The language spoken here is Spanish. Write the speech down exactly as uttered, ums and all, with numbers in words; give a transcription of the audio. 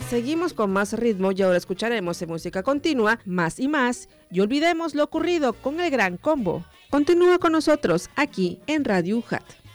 Seguimos con más ritmo y ahora escucharemos en música continua más y más y olvidemos lo ocurrido con el Gran Combo. Continúa con nosotros aquí en Radio U J A T.